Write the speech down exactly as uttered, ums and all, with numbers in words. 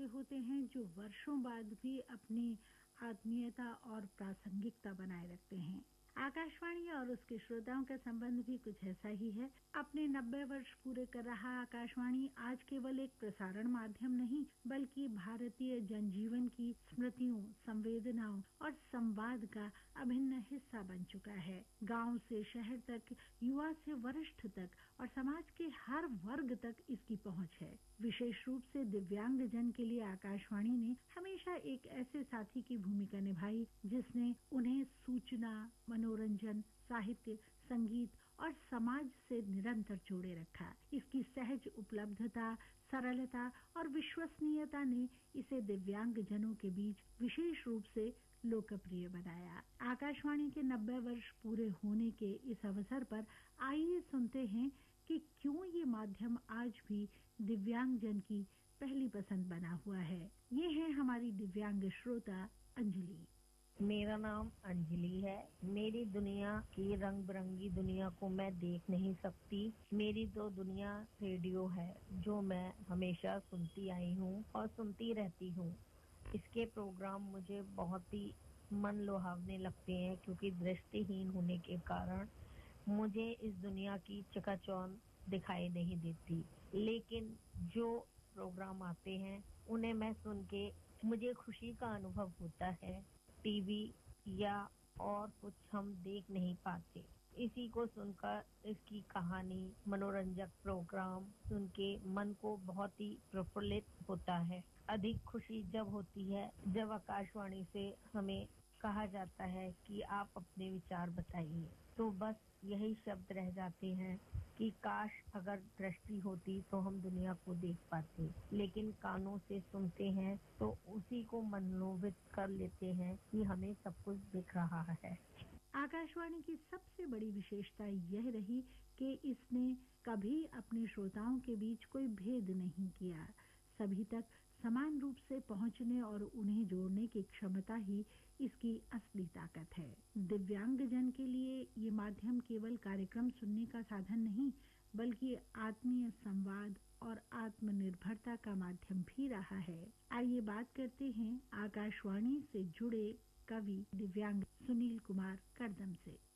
होते हैं जो वर्षों बाद भी अपनी आत्मीयता और प्रासंगिकता बनाए रखते हैं। आकाशवाणी और उसके श्रोताओं का संबंध भी कुछ ऐसा ही है। अपने नब्बे वर्ष पूरे कर रहा आकाशवाणी आज केवल एक प्रसारण माध्यम नहीं, बल्कि भारतीय जनजीवन की स्मृतियों, संवेदनाओं और संवाद का अभिन्न हिस्सा बन चुका है। गांव से शहर तक, युवा से वरिष्ठ तक और समाज के हर वर्ग तक इसकी पहुंच है। विशेष रूप से दिव्यांग जन के लिए आकाशवाणी ने हमेशा एक ऐसे साथी की भूमिका निभाई जिसने उन्हें सूचना, मनोरंजन, साहित्य, संगीत और समाज से निरंतर जोड़े रखा। इसकी सहज उपलब्धता, सरलता और विश्वसनीयता ने इसे दिव्यांग जनों के बीच विशेष रूप से लोकप्रिय बनाया। आकाशवाणी के नब्बे वर्ष पूरे होने के इस अवसर पर आइए सुनते हैं कि क्यों ये माध्यम आज भी दिव्यांग जन की पहली पसंद बना हुआ है। ये है हमारी दिव्यांग श्रोता अंजलि। मेरा नाम अंजलि है। मेरी दुनिया की रंग बिरंगी दुनिया को मैं देख नहीं सकती। मेरी तो दुनिया रेडियो है जो मैं हमेशा सुनती आई हूँ और सुनती रहती हूँ। इसके प्रोग्राम मुझे बहुत ही मन लुभावने लगते हैं क्योंकि दृष्टिहीन होने के कारण मुझे इस दुनिया की चकाचौंध दिखाई नहीं देती, लेकिन जो प्रोग्राम आते हैं उन्हें मैं सुन के मुझे खुशी का अनुभव होता है। टीवी या और कुछ हम देख नहीं पाते। इसी को सुनकर, इसकी कहानी, मनोरंजक प्रोग्राम सुन के मन को बहुत ही प्रफुल्लित होता है। अधिक खुशी जब होती है जब आकाशवाणी से हमें कहा जाता है कि आप अपने विचार बताइए, तो बस यही शब्द रह जाते हैं कि काश अगर दृष्टि होती तो हम दुनिया को देख पाते, लेकिन कानों से सुनते हैं तो उसी को मनोवित कर लेते हैं कि हमें सब कुछ दिख रहा है। आकाशवाणी की सबसे बड़ी विशेषता यह रही कि इसने कभी अपने श्रोताओं के बीच कोई भेद नहीं किया। सभी तक समान रूप से पहुंचने और उन्हें जोड़ने की क्षमता ही इसकी असली ताकत है। दिव्यांग जन के लिए ये माध्यम केवल कार्यक्रम सुनने का साधन नहीं, बल्कि आत्मीय संवाद और आत्मनिर्भरता का माध्यम भी रहा है। आइए बात करते हैं आकाशवाणी से जुड़े कवि दिव्यांग सुनील कुमार करदम से।